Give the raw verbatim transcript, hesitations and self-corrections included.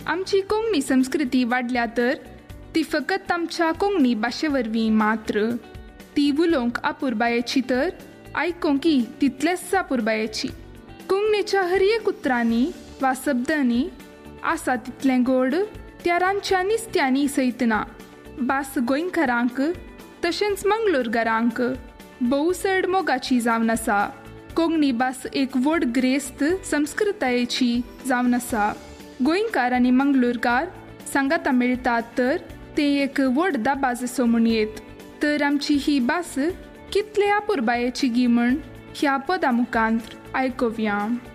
आमची कोंकणी संस्कृती वाडल्या तर ती फकत आमच्या कोंकणी भाशे वरवीं मात्र. ती उलोवंक आपुरबायेची तर आयकोंकय तितलेंच आपुरबायेची. कोंकणीच्या हर एक उतरांनी वा शब्दांनी आसा तितलें गोड त्या रांदच्या निस्त्यांनी सयतना. भास गोंयकारांक तशेंच मंगळूरकारांक भोव चड मोगाची जावन आसा. कोंकणी भास एक व्हड गिरेस्त संस्कृतायेची जावन आसा. गोंयकार आनी मंगळूरकार सांगाता मेळटात तर ते एक व्हड दाबाज असो म्हणयेत. तर आमची ही भास कितले आपुरबायेची गी म्हण ह्या पदा मुखांत आयकोवया.